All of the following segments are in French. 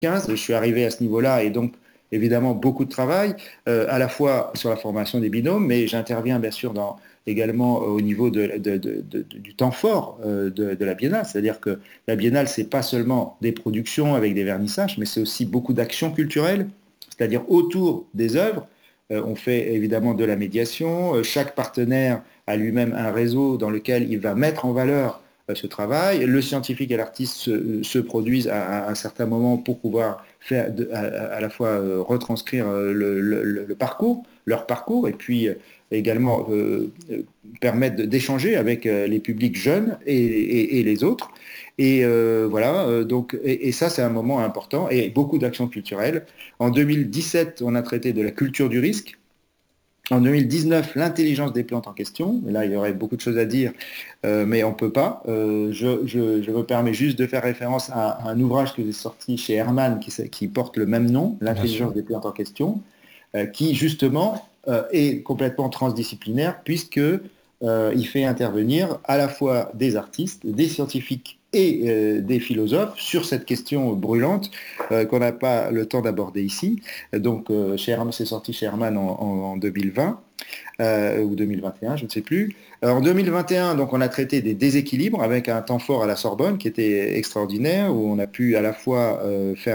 2015, je suis arrivé à ce niveau-là et donc évidemment beaucoup de travail, à la fois sur la formation des binômes, mais j'interviens bien sûr également au niveau du temps fort de la biennale. C'est-à-dire que la biennale, c'est pas seulement des productions avec des vernissages, mais c'est aussi beaucoup d'actions culturelles, c'est-à-dire autour des œuvres. On fait évidemment de la médiation. Chaque partenaire a lui-même un réseau dans lequel il va mettre en valeur ce travail. Le scientifique et l'artiste se produisent à un certain moment pour pouvoir faire à la fois retranscrire le parcours, leur parcours, et puis également permettre d'échanger avec les publics jeunes et les autres. Et voilà, et ça c'est un moment important, et beaucoup d'actions culturelles. En 2017, on a traité de la culture du risque. En 2019, l'intelligence des plantes en question. Et là, il y aurait beaucoup de choses à dire, mais on ne peut pas. Je me permets juste de faire référence à un ouvrage que j'ai sorti chez Hermann qui porte le même nom, Bien sûr. l'intelligence des plantes en question, qui justement est complètement transdisciplinaire puisque il fait intervenir à la fois des artistes, des scientifiques et des philosophes sur cette question brûlante qu'on n'a pas le temps d'aborder ici. Donc, c'est sorti chez Hermann en 2020 ou 2021, je ne sais plus. En 2021, donc, on a traité des déséquilibres avec un temps fort à la Sorbonne qui était extraordinaire, où on a pu à la fois faire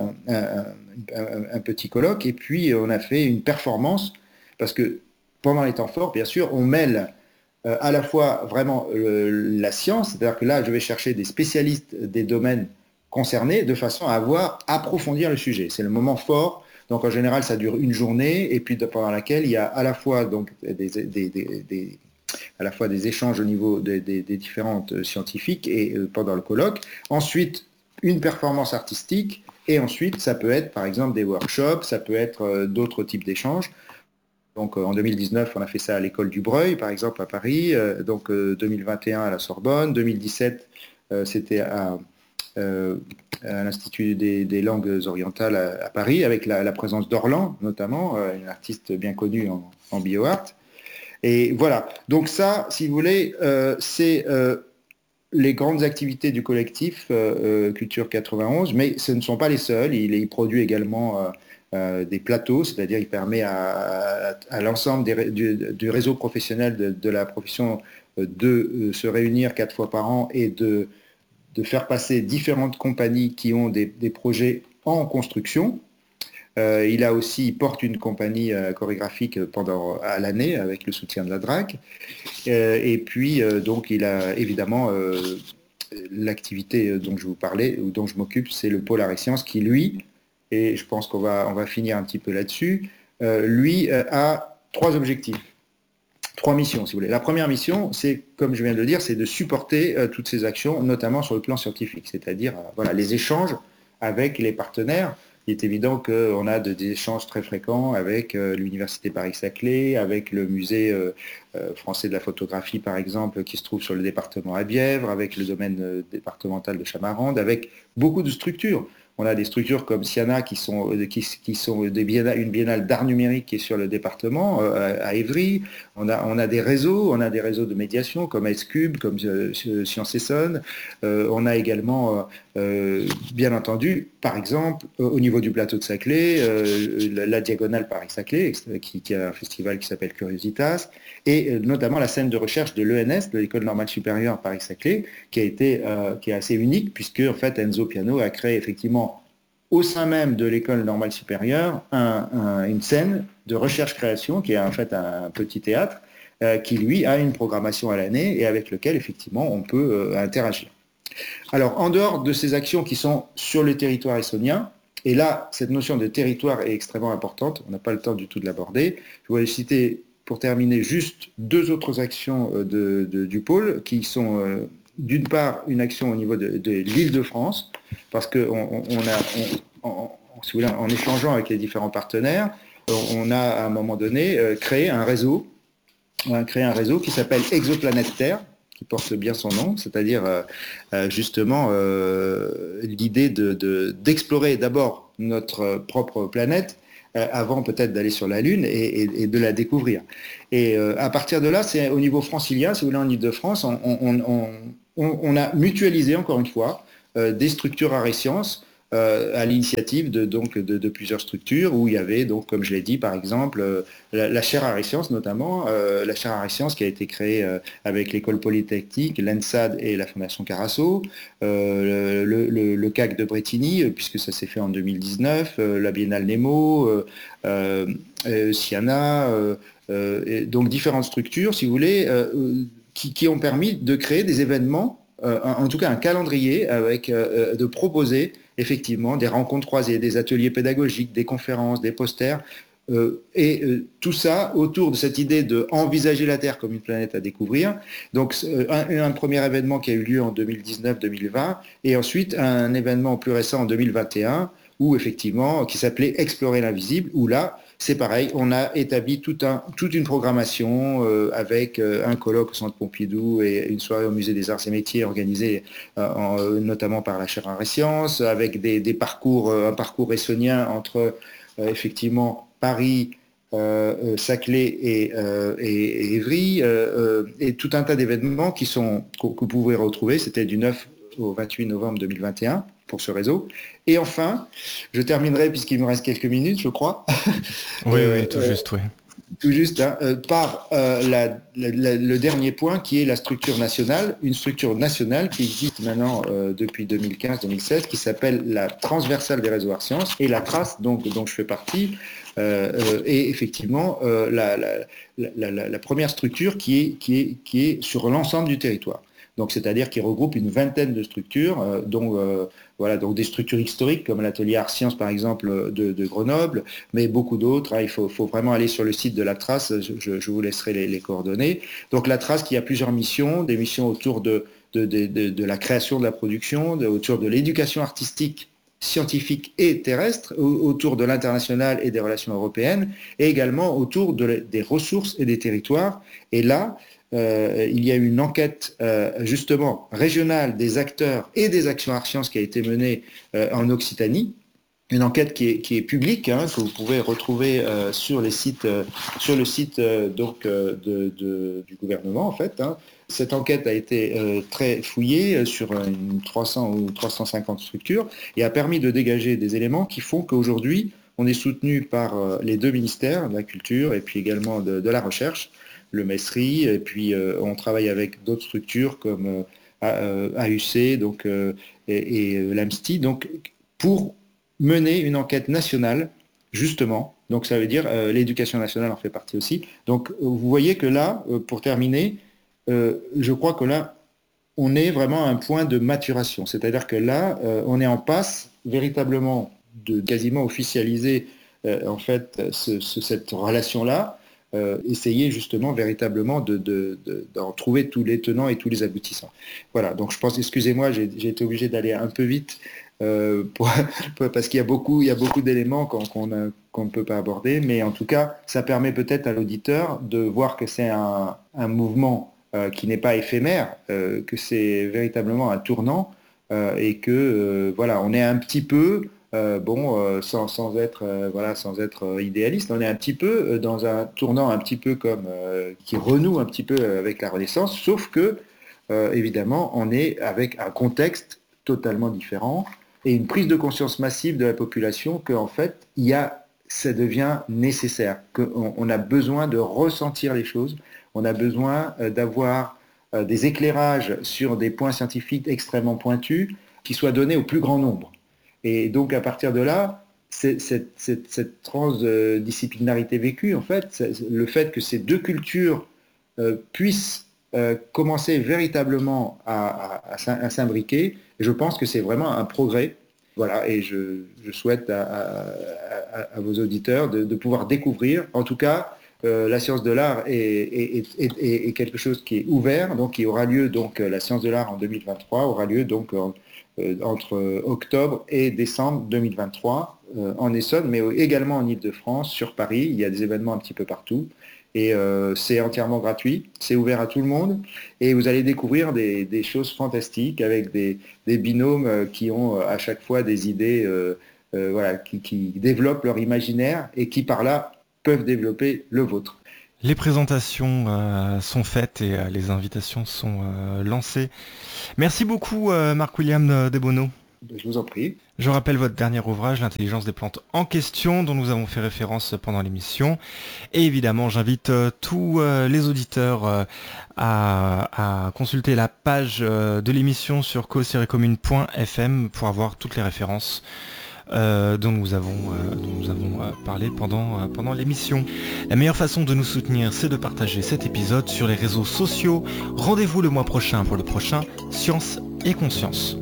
un petit colloque et puis on a fait une performance, parce que pendant les temps forts, bien sûr, on mêle à la fois vraiment la science, c'est-à-dire que là, je vais chercher des spécialistes des domaines concernés de façon à approfondir le sujet. C'est le moment fort. Donc en général, ça dure une journée et puis pendant laquelle il y a à la fois donc à la fois des échanges au niveau des différentes scientifiques et pendant le colloque. Ensuite, une performance artistique et ensuite, ça peut être par exemple des workshops, ça peut être d'autres types d'échanges. Donc en 2019, on a fait ça à l'école du Breuil, par exemple, à Paris. Donc 2021 à la Sorbonne. 2017, c'était à l'Institut des langues orientales à Paris, avec la présence d'Orlan, notamment, une artiste bien connue en bioart. Et voilà. Donc ça, si vous voulez, c'est les grandes activités du collectif Culture 91, mais ce ne sont pas les seuls. Il produit également des plateaux, c'est-à-dire il permet à l'ensemble du réseau professionnel de la profession de se réunir 4 fois par an et de faire passer différentes compagnies qui ont des projets en construction. Il porte une compagnie chorégraphique à l'année avec le soutien de la DRAC. Et puis, donc, il a évidemment l'activité dont je vous parlais, ou dont je m'occupe, c'est le pôle arts et sciences qui, lui, et je pense on va finir un petit peu là-dessus, lui a 3 objectifs. 3 missions, si vous voulez. La première mission, c'est, comme je viens de le dire, c'est de supporter toutes ces actions, notamment sur le plan scientifique, c'est-à-dire voilà, les échanges avec les partenaires. Il est évident qu'on a des échanges très fréquents avec l'Université Paris-Saclay, avec le musée français de la photographie, par exemple, qui se trouve sur le département à Bièvre, avec le domaine départemental de Chamarande, avec beaucoup de structures. On a des structures comme Siana qui sont une biennale d'art numérique qui est sur le département, à Évry. On a des réseaux, de médiation comme S-Cube, comme Science Essonne. On a également, bien entendu, par exemple, au niveau du plateau de Saclay, la Diagonale Paris-Saclay, qui a un festival qui s'appelle Curiositas, et notamment la scène de recherche de l'ENS, de l'École normale supérieure Paris-Saclay, qui est assez unique, puisque en fait Enzo Piano a créé effectivement au sein même de l'école normale supérieure une scène de recherche-création qui est en fait un petit théâtre qui lui a une programmation à l'année et avec lequel effectivement on peut interagir. Alors en dehors de ces actions qui sont sur le territoire essonien, et là cette notion de territoire est extrêmement importante, on n'a pas le temps du tout de l'aborder, je voulais citer pour terminer juste 2 autres actions du pôle qui sont d'une part une action au niveau de l'Île-de-France, parce qu'en échangeant avec les différents partenaires, on a à un moment donné créé un réseau qui s'appelle Exoplanète Terre, qui porte bien son nom, c'est-à-dire justement l'idée d'explorer d'abord notre propre planète avant peut-être d'aller sur la Lune et de la découvrir. Et à partir de là, c'est au niveau francilien, si vous voulez, en Ile-de-France, on a mutualisé, encore une fois, des structures arts et sciences à l'initiative de plusieurs structures où il y avait, donc, comme je l'ai dit, par exemple, la chaire Arts-Sciences notamment, la chaire Arts-Sciences qui a été créée avec l'école polytechnique, l'ENSAD et la Fondation Carasso, le CAC de Bretigny, puisque ça s'est fait en 2019, la Biennale Nemo, Siana, donc différentes structures, si vous voulez, qui ont permis de créer des événements, en tout cas un calendrier avec de proposer effectivement des rencontres croisées, des ateliers pédagogiques, des conférences, des posters, tout ça autour de cette idée d'envisager la Terre comme une planète à découvrir. Donc un premier événement qui a eu lieu en 2019-2020 et ensuite un événement plus récent en 2021 où effectivement qui s'appelait Explorer l'invisible, où là c'est pareil, on a établi toute une programmation avec un colloque au Centre Pompidou et une soirée au Musée des Arts et Métiers organisée notamment par la chaire Arts et Sciences, avec des parcours, un parcours essonien entre effectivement Paris, Saclay et Évry, et tout un tas d'événements que vous pouvez retrouver. C'était du 9 au 28 novembre 2021 pour ce réseau. Et enfin, je terminerai, puisqu'il me reste quelques minutes, je crois. Oui, tout juste, oui. Tout juste, hein, par le dernier point qui est la structure nationale, une structure nationale qui existe maintenant depuis 2015-2016, qui s'appelle la transversale des réseaux Arts-Sciences, et la trace dont je fais partie, est effectivement la première structure qui est sur l'ensemble du territoire. Donc, c'est-à-dire qu'il regroupe une vingtaine de structures, voilà, donc des structures historiques comme l'atelier Art Sciences par exemple de Grenoble, mais beaucoup d'autres. Hein, il faut vraiment aller sur le site de la Trace. Je vous laisserai les coordonnées. Donc la Trace qui a plusieurs missions, des missions autour de la création de la production, autour de l'éducation artistique, scientifique et terrestre, autour de l'international et des relations européennes, et également autour des ressources et des territoires. Et là, il y a eu une enquête justement régionale des acteurs et des actions Arts-Sciences qui a été menée en Occitanie, une enquête qui est publique, hein, que vous pouvez retrouver sur le site du gouvernement en fait. Hein. Cette enquête a été très fouillée sur une 300 ou 350 structures et a permis de dégager des éléments qui font qu'aujourd'hui on est soutenu par les deux ministères, de la culture et puis également de la recherche, le MESRI, et puis on travaille avec d'autres structures comme AUC donc, et l'AMSTI, donc pour mener une enquête nationale, justement, donc ça veut dire l'éducation nationale en fait partie aussi. Donc vous voyez que là, pour terminer, je crois que là, on est vraiment à un point de maturation, c'est-à-dire que là, on est en passe véritablement de quasiment officialiser en fait cette relation-là, essayer justement véritablement d'en trouver tous les tenants et tous les aboutissants. Voilà, donc je pense, excusez-moi, j'ai été obligé d'aller un peu vite parce qu'il y a beaucoup d'éléments qu'on ne peut pas aborder, mais en tout cas, ça permet peut-être à l'auditeur de voir que c'est un mouvement qui n'est pas éphémère, que c'est véritablement un tournant et que voilà, on est un petit peu sans être idéaliste, on est un petit peu dans un tournant un petit peu comme qui renoue un petit peu avec la Renaissance, sauf que évidemment, on est avec un contexte totalement différent et une prise de conscience massive de la population que en fait, ça devient nécessaire, qu'on a besoin de ressentir les choses, on a besoin d'avoir des éclairages sur des points scientifiques extrêmement pointus qui soient donnés au plus grand nombre. Et donc à partir de là, cette transdisciplinarité vécue, en fait, le fait que ces deux cultures puissent commencer véritablement à s'imbriquer, je pense que c'est vraiment un progrès. Voilà, et je souhaite à vos auditeurs de pouvoir découvrir, en tout cas, la science de l'art est quelque chose qui est ouvert, donc qui aura lieu, donc la science de l'art en 2023 aura lieu donc entre octobre et décembre 2023 en Essonne, mais également en Île-de-France, sur Paris. Il y a des événements un petit peu partout. Et c'est entièrement gratuit, c'est ouvert à tout le monde. Et vous allez découvrir des choses fantastiques avec des binômes qui ont à chaque fois des idées voilà, qui développent leur imaginaire et qui par là peuvent développer le vôtre. Les présentations sont faites et les invitations sont lancées. Merci beaucoup Marc-William Desbonneaux. Je vous en prie. Je rappelle votre dernier ouvrage, L'intelligence des plantes en question, dont nous avons fait référence pendant l'émission. Et évidemment, j'invite tous les auditeurs à consulter la page de l'émission sur cause-commune.fm pour avoir toutes les références dont nous avons parlé pendant l'émission. La meilleure façon de nous soutenir, c'est de partager cet épisode sur les réseaux sociaux. Rendez-vous le mois prochain pour le prochain Science et Conscience.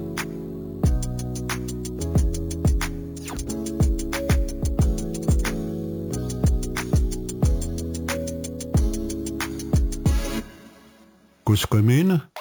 Cause commune